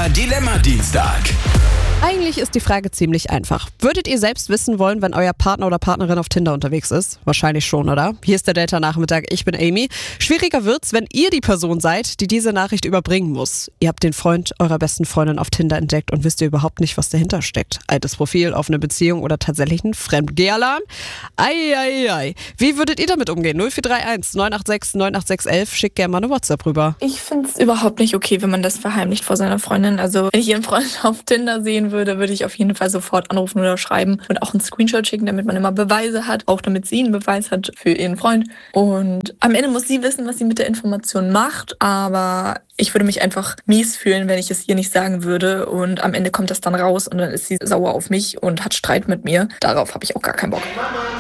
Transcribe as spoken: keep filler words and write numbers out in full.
Dilemma-Dilemma-Dienstag. Eigentlich ist die Frage ziemlich einfach. Würdet ihr selbst wissen wollen, wenn euer Partner oder Partnerin auf Tinder unterwegs ist? Wahrscheinlich schon, oder? Hier ist der Delta-Nachmittag, ich bin Amy. Schwieriger wird's, wenn ihr die Person seid, die diese Nachricht überbringen muss. Ihr habt den Freund eurer besten Freundin auf Tinder entdeckt und wisst ihr überhaupt nicht, was dahinter steckt. Altes Profil, offene Beziehung oder tatsächlich ein Fremdgeh-Alarm? Eieiei. Wie würdet ihr damit umgehen? null vier drei eins neun acht sechs neun acht sechs eins eins. Schickt gerne mal eine WhatsApp rüber. Ich finde es überhaupt nicht okay, wenn man das verheimlicht vor seiner Freundin. Also wenn ich ihren Freund auf Tinder sehen würde, würde ich auf jeden Fall sofort anrufen oder schreiben und auch einen Screenshot schicken, damit man immer Beweise hat, auch damit sie einen Beweis hat für ihren Freund. Und am Ende muss sie wissen, was sie mit der Information macht, aber ich würde mich einfach mies fühlen, wenn ich es ihr nicht sagen würde und am Ende kommt das dann raus und dann ist sie sauer auf mich und hat Streit mit mir. Darauf habe ich auch gar keinen Bock.